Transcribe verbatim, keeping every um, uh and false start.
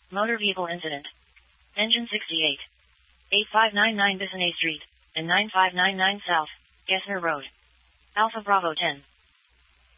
Motor vehicle incident. Engine sixty-eight. eight five nine nine Bissonnais Street, and nine five nine nine South, Gessner Road. Alpha Bravo ten.